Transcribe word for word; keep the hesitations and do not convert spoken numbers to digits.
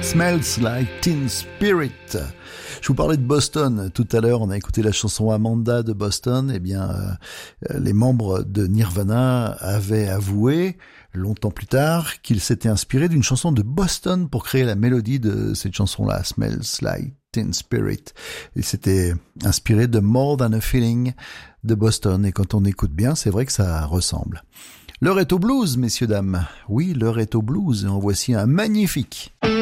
Smells Like Teen Spirit. Je vous parlais de Boston tout à l'heure, on a écouté la chanson Amanda de Boston. Eh bien, euh, les membres de Nirvana avaient avoué, longtemps plus tard, qu'ils s'étaient inspirés d'une chanson de Boston pour créer la mélodie de cette chanson-là, Smells Like Teen Spirit. Ils s'étaient inspirés de More Than a Feeling de Boston. Et quand on écoute bien, c'est vrai que ça ressemble. L'heure est au blues, messieurs, dames. Oui, l'heure est au blues, et en voici un magnifique.